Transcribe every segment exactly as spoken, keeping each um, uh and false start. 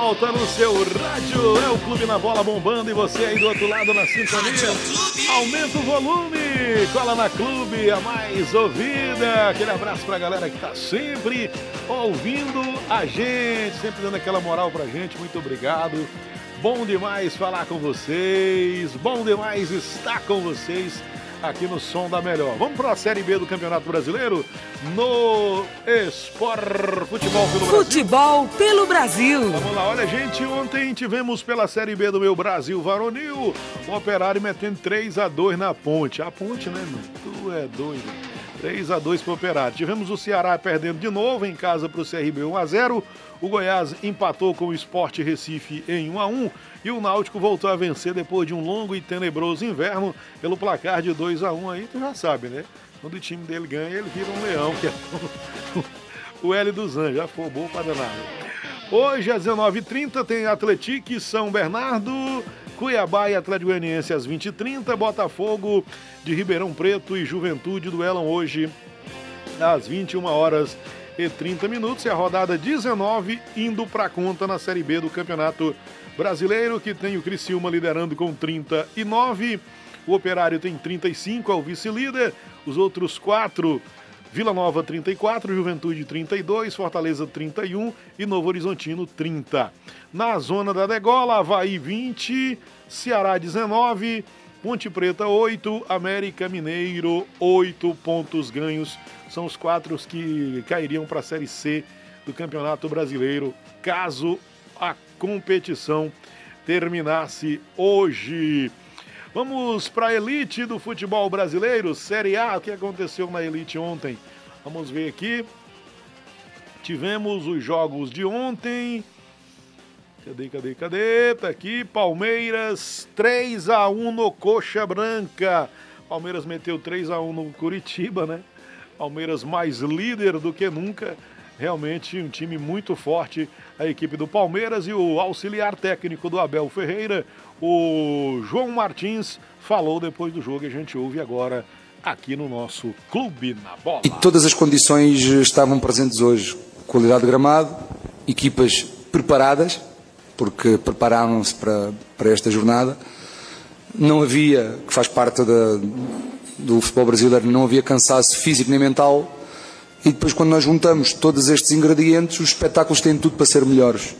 volta no seu rádio, é o Clube na Bola bombando e você aí do outro lado na sintonia. Aumenta o volume, cola na Clube, a mais ouvida. Aquele abraço pra galera que tá sempre ouvindo a gente, sempre dando aquela moral pra gente, muito obrigado. Bom demais falar com vocês, bom demais estar com vocês aqui no Som da Melhor. Vamos para a Série B do Campeonato Brasileiro no Sport Futebol pelo Brasil. Futebol pelo Brasil. Vamos lá, olha gente, ontem tivemos pela Série B do meu Brasil Varonil, o Operário metendo três a dois na Ponte. A Ponte, né, mano? Tu é doido. três a dois para o Operário. Tivemos o Ceará perdendo de novo em casa para o C R B um a zero. O Goiás empatou com o Sport Recife em um a um. E o Náutico voltou a vencer depois de um longo e tenebroso inverno pelo placar de dois a um. Aí tu já sabe, né? Quando o time dele ganha, ele vira um leão, que é o L dos Anjos. Já foi bom para danado. Hoje às dezenove e trinta tem Atlético e São Bernardo, Cuiabá e Atlético Goianiense às vinte e trinta, Botafogo de Ribeirão Preto e Juventude duelam hoje às vinte e uma horas e trinta minutos. E a rodada dezenove indo para conta na Série B do Campeonato Brasileiro, que tem o Criciúma liderando com trinta e nove, o Operário tem trinta e cinco, é o vice-líder, os outros quatro, Vila Nova trinta e quatro, Juventude trinta e dois, Fortaleza trinta e um e Novo Horizontino trinta. Na zona da degola, Avaí vinte, Ceará dezenove, Ponte Preta oito, América Mineiro oito pontos ganhos. São os quatro que cairiam para a Série C do Campeonato Brasileiro, caso a competição terminasse hoje. Vamos para a elite do futebol brasileiro, Série A. O que aconteceu na elite ontem? Vamos ver aqui. Tivemos os jogos de ontem. Cadê, cadê, cadê? Tá aqui, Palmeiras três a um no Coxa Branca. Palmeiras meteu três a um no Curitiba, né? Palmeiras mais líder do que nunca. Realmente um time muito forte, a equipe do Palmeiras, e o auxiliar técnico do Abel Ferreira, o João Martins, falou depois do jogo e a gente ouve agora aqui no nosso Clube na Bola. E todas as condições estavam presentes hoje. Qualidade de gramado, equipas preparadas, porque prepararam-se para, para esta jornada. Não havia, que faz parte da, do futebol brasileiro, não havia cansaço físico nem mental. E depois, quando nós juntamos todos estes ingredientes, os espetáculos têm tudo para ser melhores.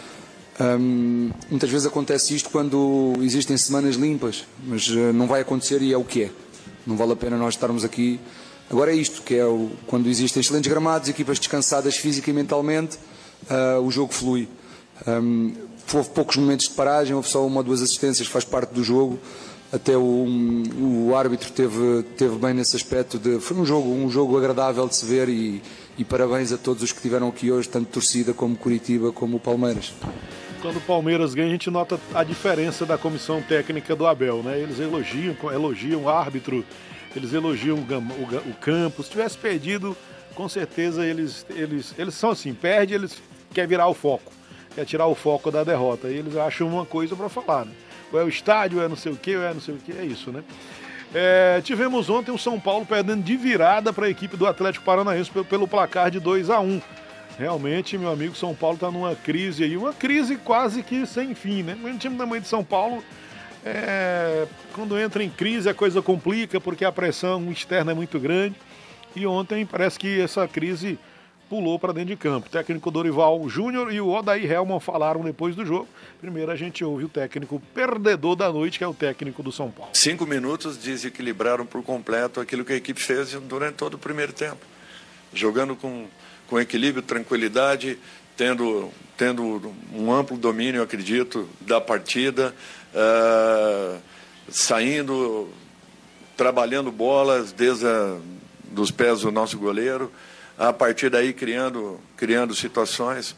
Hum, muitas vezes acontece isto quando existem semanas limpas, mas uh, não vai acontecer e é o que é. Não vale a pena nós estarmos aqui. Agora é isto, que é o, quando existem excelentes gramados, equipas descansadas física e mentalmente, uh, o jogo flui. Um, houve poucos momentos de paragem, houve só uma ou duas assistências, faz parte do jogo. Até o, um, o árbitro teve, teve bem nesse aspecto. De, foi um jogo, um jogo agradável de se ver e, e parabéns a todos os que estiveram aqui hoje, tanto torcida como Curitiba, como o Palmeiras. Quando o Palmeiras ganha, a gente nota a diferença da comissão técnica do Abel, né? Eles elogiam, elogiam o árbitro, eles elogiam o, o, o campo. Se tivesse perdido, com certeza eles, eles, eles são assim, perde, eles querem virar o foco, quer tirar o foco da derrota. E eles acham uma coisa para falar, né? Ou é o estádio, ou é não sei o que, ou é não sei o que, é isso, né? É, tivemos ontem o São Paulo perdendo de virada para a equipe do Atlético Paranaense pelo, pelo placar de dois a um. Realmente, meu amigo, São Paulo está numa crise aí, uma crise quase que sem fim, né? O time da mãe de São Paulo, é, quando entra em crise a coisa complica, porque a pressão externa é muito grande. E ontem parece que essa crise pulou para dentro de campo. O técnico Dorival Júnior e o Odair Hellmann falaram depois do jogo. Primeiro a gente ouve o técnico perdedor da noite, que é o técnico do São Paulo. Cinco minutos desequilibraram por completo aquilo que a equipe fez durante todo o primeiro tempo. Jogando com, com equilíbrio, tranquilidade, tendo, tendo um amplo domínio, acredito, da partida, uh, saindo, trabalhando bolas desde a, dos pés do nosso goleiro, a partir daí criando, criando situações.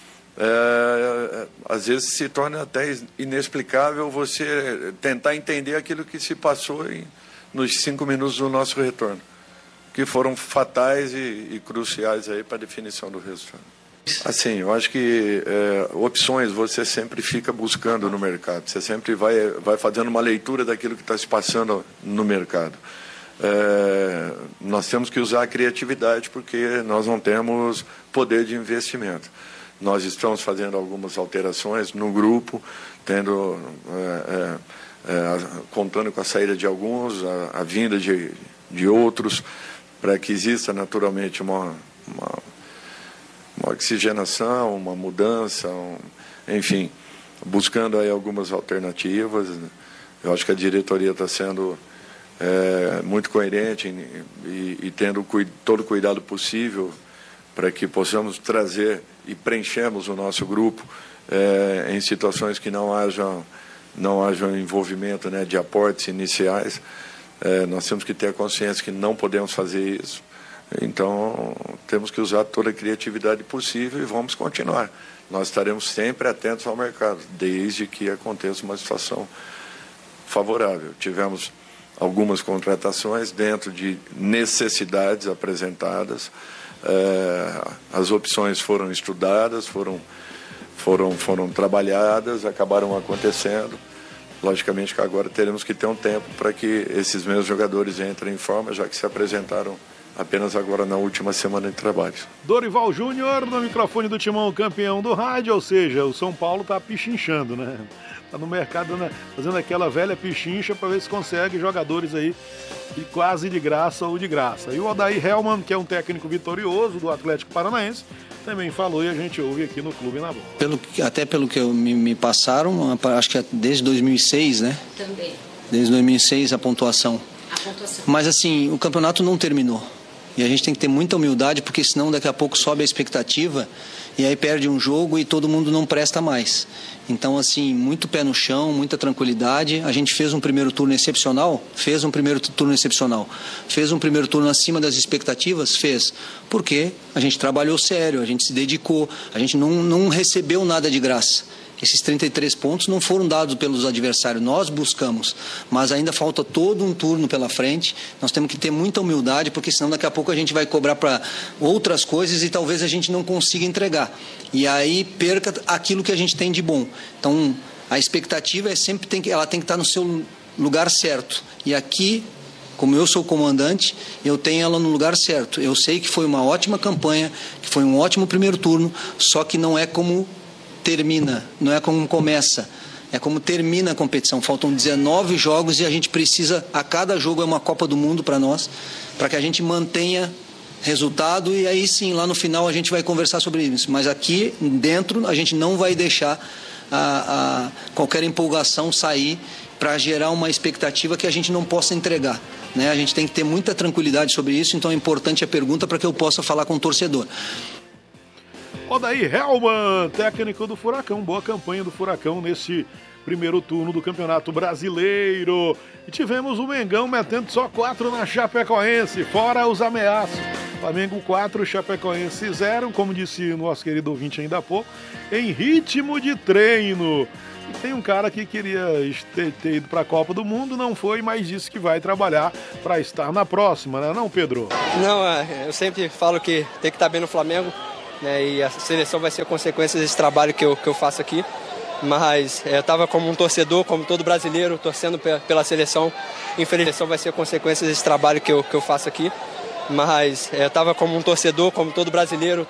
É, às vezes se torna até inexplicável você tentar entender aquilo que se passou em, nos cinco minutos do nosso retorno, que foram fatais e, e cruciais aí para a definição do resultado. Assim, eu acho que é, opções você sempre fica buscando no mercado, você sempre vai, vai fazendo uma leitura daquilo que está se passando no mercado. É, nós temos que usar a criatividade porque nós não temos poder de investimento. nós estamos fazendo algumas alterações no grupo, tendo, é, é, é, contando com a saída de alguns, a, a vinda de, de outros, para que exista naturalmente uma, uma, uma oxigenação, uma mudança, um, enfim, buscando aí algumas alternativas. Eu acho que a diretoria está sendo é, muito coerente e, e tendo cuid, todo o cuidado possível para que possamos trazer e preenchemos o nosso grupo é, em situações que não haja, não haja envolvimento, né, de aportes iniciais. É, nós temos que ter a consciência que não podemos fazer isso. Então, temos que usar toda a criatividade possível e vamos continuar. Nós estaremos sempre atentos ao mercado, desde que aconteça uma situação favorável. Tivemos algumas contratações dentro de necessidades apresentadas, é, as opções foram estudadas, foram, foram, foram trabalhadas, acabaram acontecendo. Logicamente que agora teremos que ter um tempo para que esses mesmos jogadores entrem em forma, já que se apresentaram apenas agora na última semana de trabalho. Dorival Júnior, no microfone do Timão, campeão do rádio, ou seja, o São Paulo está pichinchando, né? Está no mercado, né? Fazendo aquela velha pichincha para ver se consegue jogadores aí e quase de graça ou de graça. E o Odair Hellmann, que é um técnico vitorioso do Atlético Paranaense, também falou e a gente ouve aqui no Clube na Bola. Pelo, até pelo que eu, me, me passaram, acho que é desde dois mil e seis, né? Também. Desde dois mil e seis a pontuação. A pontuação. Mas assim, o campeonato não terminou. E a gente tem que ter muita humildade, porque senão daqui a pouco sobe a expectativa e aí perde um jogo e todo mundo não presta mais. Então, assim, muito pé no chão, muita tranquilidade. A gente fez um primeiro turno excepcional? Fez um primeiro turno excepcional. Fez um primeiro turno acima das expectativas? Fez. Porque a gente trabalhou sério, a gente se dedicou, a gente não, não recebeu nada de graça. Esses trinta e três pontos não foram dados pelos adversários, nós buscamos, mas ainda falta todo um turno pela frente. Nós temos que ter muita humildade, porque senão daqui a pouco a gente vai cobrar para outras coisas e talvez a gente não consiga entregar. E aí perca aquilo que a gente tem de bom. Então, a expectativa é sempre tem que, ela tem que estar no seu lugar certo. E aqui, como eu sou o comandante, eu tenho ela no lugar certo. Eu sei que foi uma ótima campanha, que foi um ótimo primeiro turno, só que não é como termina, não é como começa, é como termina a competição. Faltam dezenove jogos e a gente precisa, a cada jogo é uma Copa do Mundo para nós, para que a gente mantenha resultado e aí sim, lá no final a gente vai conversar sobre isso. Mas aqui dentro a gente não vai deixar a, a, qualquer empolgação sair para gerar uma expectativa que a gente não possa entregar, né? A gente tem que ter muita tranquilidade sobre isso, então é importante a pergunta para que eu possa falar com o torcedor. Odair Hellmann, técnico do Furacão, boa campanha do Furacão nesse primeiro turno do Campeonato Brasileiro. E tivemos o Mengão metendo só quatro na Chapecoense, fora os ameaços. Flamengo quatro, Chapecoense zero, como disse o nosso querido ouvinte ainda há pouco, em ritmo de treino. E tem um cara que queria ter, ter ido para a Copa do Mundo, não foi, mas disse que vai trabalhar para estar na próxima, né, não, Pedro? Não, eu sempre falo que tem que estar bem no Flamengo, né, e a seleção vai ser consequência desse trabalho que eu, que eu faço aqui. Mas é, eu estava como um torcedor, como todo brasileiro, torcendo pela seleção. Infelizmente, a seleção vai ser consequência desse trabalho que eu, que eu faço aqui. Mas é, eu estava como um torcedor, como todo brasileiro,